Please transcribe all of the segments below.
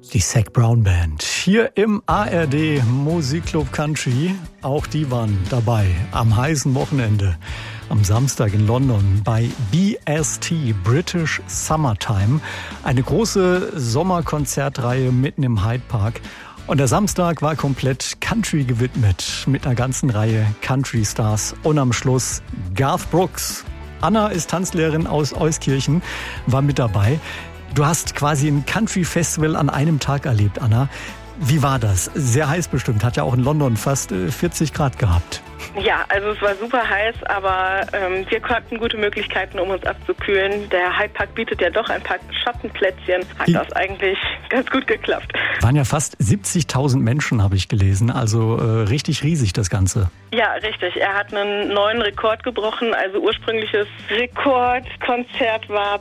Die Zac Brown Band hier im ARD Musikclub Country. Auch die waren dabei am heißen Wochenende am Samstag in London bei BST, British Summertime. Eine große Sommerkonzertreihe mitten im Hyde Park. Und der Samstag war komplett Country gewidmet mit einer ganzen Reihe Country Stars. Und am Schluss Garth Brooks. Anna ist Tanzlehrerin aus Euskirchen, war mit dabei. Du hast quasi ein Country-Festival an einem Tag erlebt, Anna. Wie war das? Sehr heiß bestimmt. Hat ja auch in London fast 40 Grad gehabt. Ja, also es war super heiß, aber wir hatten gute Möglichkeiten, um uns abzukühlen. Der Hyde Park bietet ja doch ein paar Schattenplätzchen. Hat das eigentlich ganz gut geklappt. Waren ja fast 70.000 Menschen, habe ich gelesen. Also richtig riesig das Ganze. Ja, richtig. Er hat einen neuen Rekord gebrochen. Also ursprüngliches Rekordkonzert war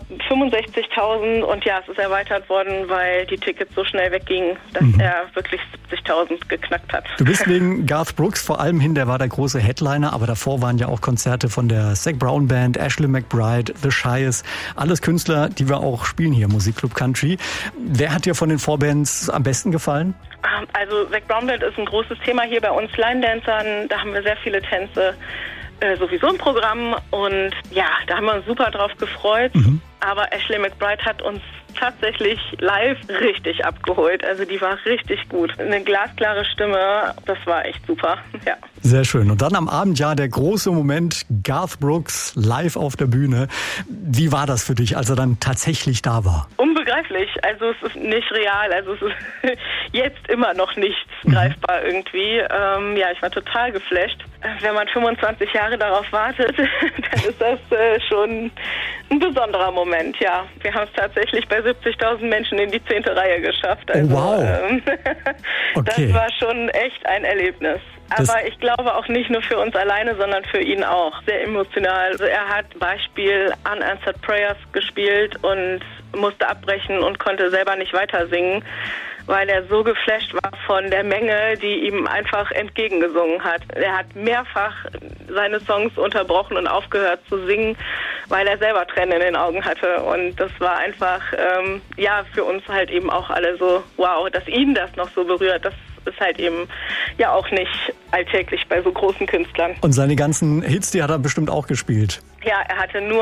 65.000 und ja, es ist erweitert worden, weil die Tickets so schnell weggingen, dass er wirklich 70.000 geknackt hat. Du bist wegen Garth Brooks vor allem hin, der war der große Headliner, aber davor waren ja auch Konzerte von der Zac Brown Band, Ashley McBryde, The Shires, alles Künstler, die wir auch spielen hier im Musikclub Country. Wer hat dir von den Vorbands am besten gefallen? Also Zac Brown Band ist ein großes Thema hier bei uns Line-Dancern. Da haben wir sehr viele Tänze sowieso im Programm und ja, da haben wir uns super drauf gefreut. Aber Ashley McBryde hat uns tatsächlich live richtig abgeholt. Also die war richtig gut. Eine glasklare Stimme, das war echt super. Ja. Sehr schön. Und dann am Abend ja der große Moment, Garth Brooks live auf der Bühne. Wie war das für dich, als er dann tatsächlich da war? Unbegreiflich. Also es ist nicht real. Also es ist jetzt immer noch nichts greifbar irgendwie. Ja, ich war total geflasht. Wenn man 25 Jahre darauf wartet, dann ist das schon ein besonderer Moment, ja. Wir haben es tatsächlich bei 70.000 Menschen in die 10. Reihe geschafft. Also, oh, wow. Okay. Das war schon echt ein Erlebnis. Aber ich glaube auch nicht nur für uns alleine, sondern für ihn auch. Sehr emotional. Also er hat Beispiel Unanswered Prayers gespielt und musste abbrechen und konnte selber nicht weiter singen, weil er so geflasht war von der Menge, die ihm einfach entgegengesungen hat. Er hat mehrfach seine Songs unterbrochen und aufgehört zu singen, weil er selber Tränen in den Augen hatte. Und das war einfach, ja, für uns halt eben auch alle so, wow, dass ihn das noch so berührt, das ist halt eben ja auch nicht alltäglich bei so großen Künstlern. Und seine ganzen Hits, die hat er bestimmt auch gespielt. Ja, er hatte nur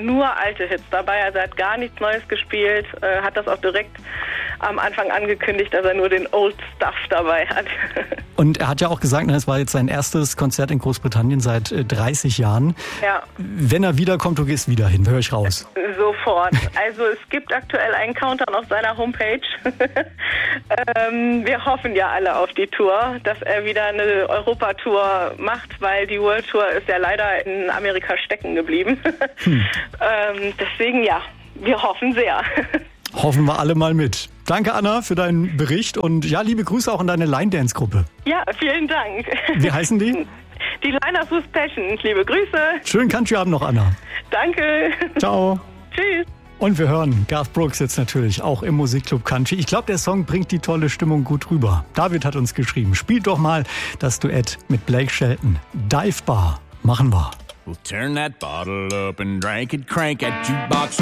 alte Hits dabei, also er hat gar nichts Neues gespielt, hat das auch direkt am Anfang angekündigt, dass er nur den Old Stuff dabei hat. Und er hat ja auch gesagt, es war jetzt sein erstes Konzert in Großbritannien seit 30 Jahren. Ja. Wenn er wiederkommt, du gehst wieder hin, höre ich raus. Sofort. Also es gibt aktuell einen Countdown auf seiner Homepage. Wir hoffen ja alle auf die Tour, dass er wieder eine Europatour macht, weil die World Tour ist ja leider in Amerika stecken geblieben. Deswegen ja, wir hoffen sehr. Hoffen wir alle mal mit. Danke, Anna, für deinen Bericht und ja, liebe Grüße auch an deine Line-Dance-Gruppe. Ja, vielen Dank. Wie heißen die? Die Liners with Passion. Liebe Grüße. Schönen Country-Abend noch, Anna. Danke. Ciao. Tschüss. Und wir hören Garth Brooks jetzt natürlich auch im Musikclub Country. Ich glaube, der Song bringt die tolle Stimmung gut rüber. David hat uns geschrieben, spielt doch mal das Duett mit Blake Shelton. Dive Bar. Machen wir. We'll turn that bottle up and drink it, crank that jukebox